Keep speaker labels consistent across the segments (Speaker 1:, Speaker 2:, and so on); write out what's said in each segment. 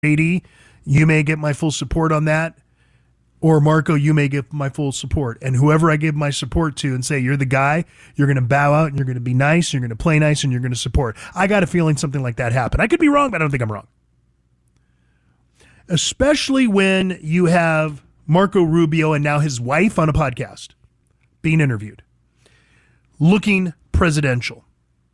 Speaker 1: JD, you may get my full support on that. Or Marco, you may give my full support. And whoever I give my support to and say, you're the guy, you're going to bow out and you're going to be nice, you're going to play nice, and you're going to support. I got a feeling something like that happened. I could be wrong, but I don't think I'm wrong. Especially when you have Marco Rubio and now his wife on a podcast being interviewed, looking presidential.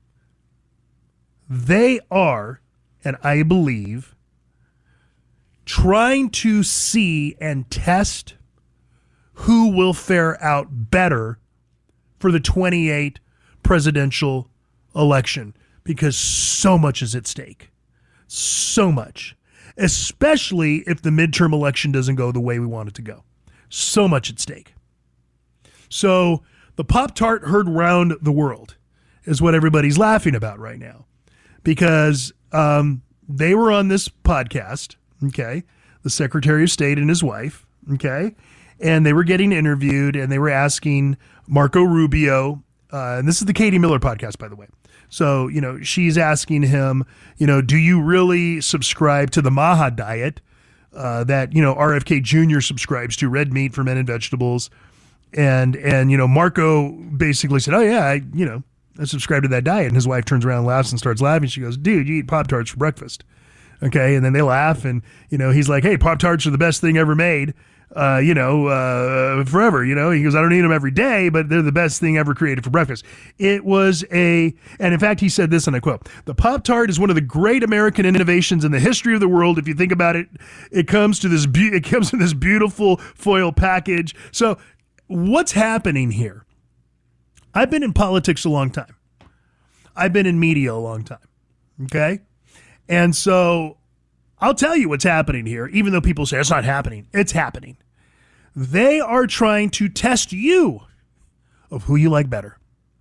Speaker 1: They are, and I believe, trying to see and test who will fare out better for the 28 presidential election, because so much is at stake. So much. Especially if the midterm election doesn't go the way we want it to go. So much at stake. So the Pop-Tart heard round the world is what everybody's laughing about right now, because they were on this podcast, okay, the Secretary of State and his wife, okay, and they were getting interviewed and they were asking Marco Rubio, and this is the Katie Miller podcast, by the way. So, she's asking him, do you really subscribe to the Maha diet that, RFK Jr. subscribes to, red meat, fermented vegetables? And Marco basically said, oh, yeah, I subscribe to that diet. And his wife turns around and laughs and starts laughing. She goes, dude, you eat Pop-Tarts for breakfast. Okay. And then they laugh and, he's like, hey, Pop-Tarts are the best thing ever made, forever. He goes, I don't eat them every day, but they're the best thing ever created for breakfast. It was and in fact, he said this, and I quote, the Pop-Tart is one of the great American innovations in the history of the world. If you think about it, it comes in this beautiful foil package. So what's happening here? I've been in politics a long time. I've been in media a long time. Okay. And so I'll tell you what's happening here, even though people say it's not happening. It's happening. They are trying to test you of who you like better.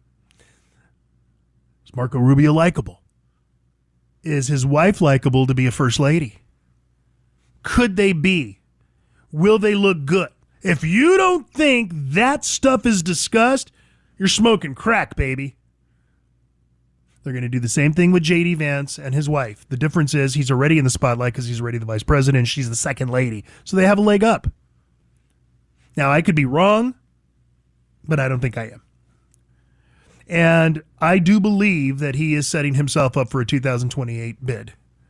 Speaker 1: Is Marco Rubio likable? Is his wife likable to be a first lady? Could they be? Will they look good? If you don't think that stuff is discussed, you're smoking crack, baby. They're going to do the same thing with J.D. Vance and his wife. The difference is he's already in the spotlight because he's already the vice president. She's the second lady. So they have a leg up. Now, I could be wrong, but I don't think I am. And I do believe that he is setting himself up for a 2028 bid.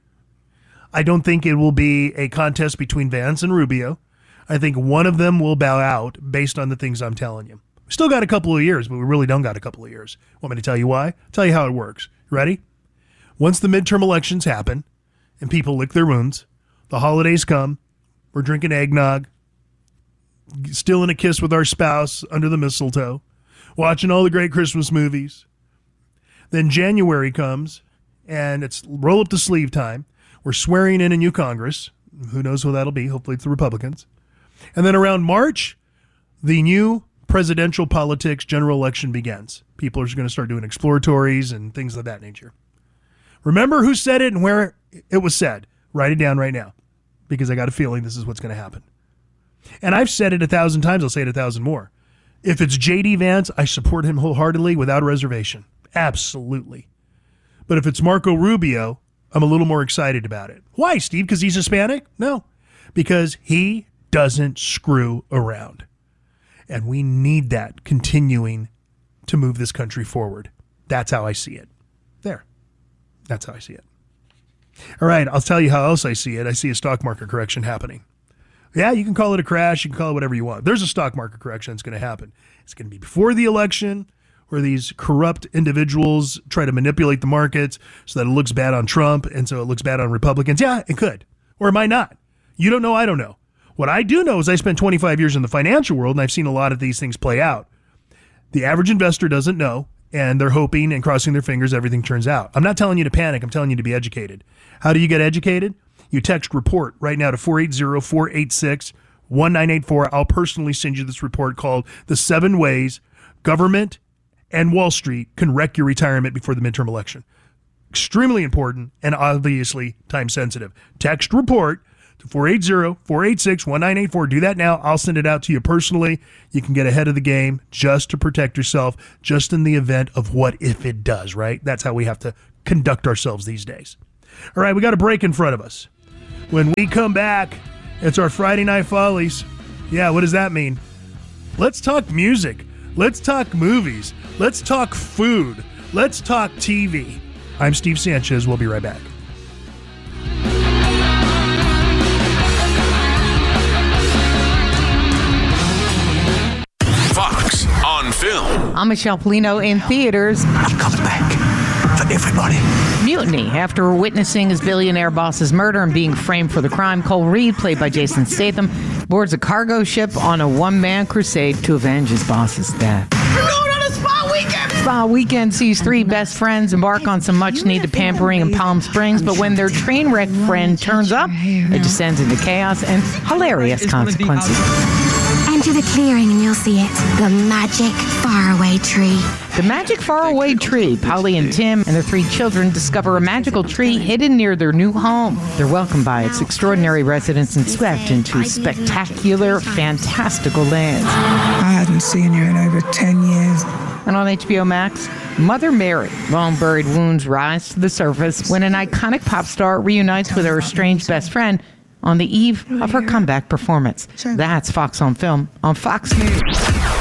Speaker 1: I don't think it will be a contest between Vance and Rubio. I think one of them will bow out based on the things I'm telling you. We still got a couple of years, but we really don't got a couple of years. Want me to tell you why? Tell you how it works. Ready? Once the midterm elections happen and people lick their wounds, the holidays come, we're drinking eggnog, still in a kiss with our spouse under the mistletoe, watching all the great Christmas movies. Then January comes, and it's roll up the sleeve time. We're swearing in a new Congress. Who knows who that'll be? Hopefully it's the Republicans. And then around March, the new presidential politics general election begins. People are going to start doing exploratories and things of that nature. Remember who said it and where it was said. Write it down right now, because I got a feeling this is what's going to happen. And I've said it 1,000 times. I'll say it 1,000 more. If it's J.D. Vance, I support him wholeheartedly without a reservation. Absolutely. But if it's Marco Rubio, I'm a little more excited about it. Why, Steve? Because he's Hispanic? No. Because he doesn't screw around. And we need that continuing to move this country forward. That's how I see it. There. That's how I see it. All right, I'll tell you how else I see it. I see a stock market correction happening. Yeah, you can call it a crash. You can call it whatever you want. There's a stock market correction that's going to happen. It's going to be before the election, where these corrupt individuals try to manipulate the markets so that it looks bad on Trump and so it looks bad on Republicans. Yeah, it could. Or it might not. You don't know. I don't know. What I do know is I spent 25 years in the financial world, and I've seen a lot of these things play out. The average investor doesn't know, and they're hoping and crossing their fingers everything turns out. I'm not telling you to panic. I'm telling you to be educated. How do you get educated? You text REPORT right now to 480-486-1984. I'll personally send you this report called The 7 Ways Government and Wall Street Can Wreck Your Retirement Before the Midterm Election. Extremely important and obviously time sensitive. Text REPORT to 480-486-1984. Do that now. I'll send it out to you personally. You can get ahead of the game just to protect yourself, just in the event of what if it does, right? That's how we have to conduct ourselves these days. All right, we got a break in front of us. When we come back, it's our Friday Night Follies. Yeah, what does that mean? Let's talk music. Let's talk movies. Let's talk food. Let's talk TV. I'm Steve Sanchez. We'll be right back.
Speaker 2: Fox on Film.
Speaker 3: I'm Michelle Polino in theaters.
Speaker 4: I'm coming back for everybody.
Speaker 3: Mutiny. After witnessing his billionaire boss's murder and being framed for the crime, Cole Reed, played by Jason Statham, boards a cargo ship on a one-man crusade to avenge his boss's death.
Speaker 4: We're going on a spa weekend!
Speaker 3: Spa weekend sees three best friends embark on some much-needed pampering in Palm Springs, but when their train wreck friend turns up, it descends into chaos and hilarious consequences.
Speaker 5: Enter the clearing and you'll see it. The magic faraway tree.
Speaker 3: The magic faraway tree. Polly and Tim and their three children discover a magical tree hidden near their new home. They're welcomed by its extraordinary residents and swept into spectacular, fantastical lands.
Speaker 6: I hadn't seen you in over 10 years.
Speaker 3: And on HBO Max, Mother Mary. Long-buried wounds rise to the surface when an iconic pop star reunites with her estranged best friend on the eve of her comeback performance. That's Fox on Film on Fox News.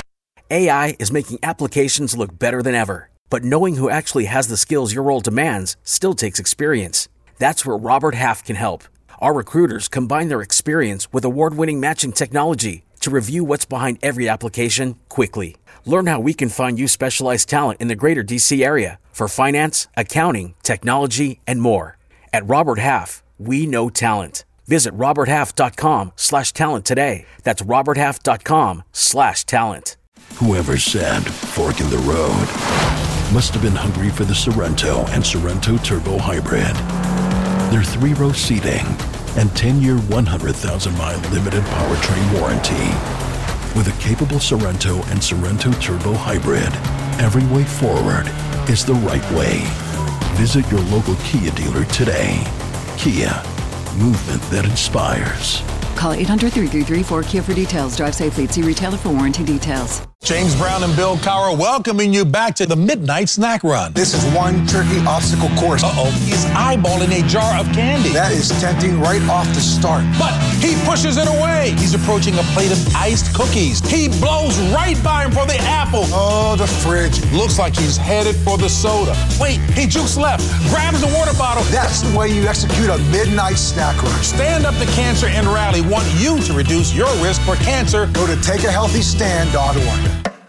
Speaker 7: AI is making applications look better than ever. But knowing who actually has the skills your role demands still takes experience. That's where Robert Half can help. Our recruiters combine their experience with award-winning matching technology to review what's behind every application quickly. Learn how we can find you specialized talent in the greater DC area for finance, accounting, technology, and more. At Robert Half, we know talent. Visit roberthalf.com/talent today. That's roberthalf.com/talent.
Speaker 2: Whoever said fork in the road must have been hungry for the Sorrento and Sorrento Turbo Hybrid. Their 3-row seating and 10-year, 100,000-mile limited powertrain warranty. With a capable Sorrento and Sorrento Turbo Hybrid, every way forward is the right way. Visit your local Kia dealer today. Kia. Movement that inspires.
Speaker 8: Call 800-333-4KIA for details. Drive safely. See retailer for warranty details.
Speaker 9: James Brown and Bill Cowher welcoming you back to the Midnight Snack Run.
Speaker 10: This is one tricky obstacle course.
Speaker 9: He's eyeballing a jar of candy.
Speaker 10: That is tempting right off the start.
Speaker 9: But he pushes it away. He's approaching a plate of iced cookies. He blows right by him for the apple.
Speaker 10: Oh, the fridge.
Speaker 9: Looks like he's headed for the soda. Wait, he jukes left, grabs the water bottle.
Speaker 10: That's the way you execute a Midnight Snack Run.
Speaker 9: Stand Up to Cancer and Rally want you to reduce your risk for cancer.
Speaker 10: Go to takeahealthystand.org.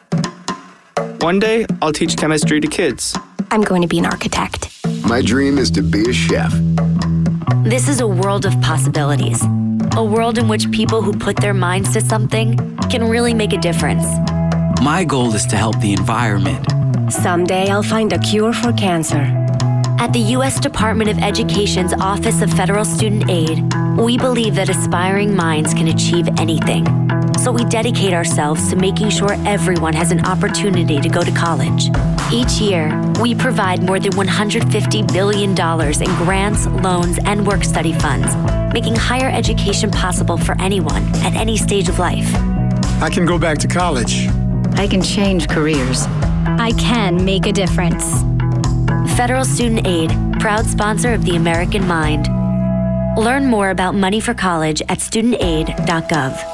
Speaker 11: One day, I'll teach chemistry to kids.
Speaker 5: I'm going to be an architect.
Speaker 12: My dream is to be a chef.
Speaker 13: This is a world of possibilities. A world in which people who put their minds to something can really make a difference.
Speaker 14: My goal is to help the environment.
Speaker 5: Someday I'll find a cure for cancer.
Speaker 13: At the U.S. Department of Education's Office of Federal Student Aid, we believe that aspiring minds can achieve anything. So we dedicate ourselves to making sure everyone has an opportunity to go to college. Each year, we provide more than $150 billion in grants, loans, and work-study funds, making higher education possible for anyone at any stage of life.
Speaker 10: I can go back to college.
Speaker 5: I can change careers.
Speaker 15: I can make a difference.
Speaker 13: Federal Student Aid, proud sponsor of the American Mind. Learn more about money for college at studentaid.gov.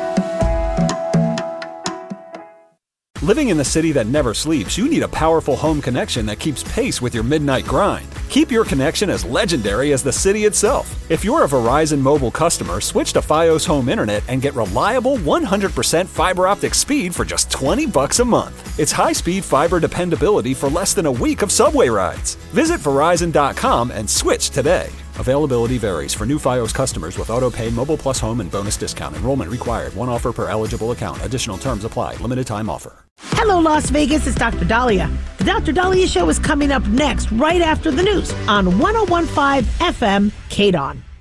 Speaker 16: Living in the city that never sleeps, you need a powerful home connection that keeps pace with your midnight grind. Keep your connection as legendary as the city itself. If you're a Verizon mobile customer, switch to Fios Home Internet and get reliable 100% fiber optic speed for just $20 a month. It's high-speed fiber dependability for less than a week of subway rides. Visit Verizon.com and switch today. Availability varies. For new Fios customers with auto-pay, Mobile Plus Home, and bonus discount. Enrollment required. One offer per eligible account. Additional terms apply. Limited time offer.
Speaker 17: Hello, Las Vegas. It's Dr. Dahlia. The Dr. Dahlia Show is coming up next, right after the news on 101.5 FM KDON.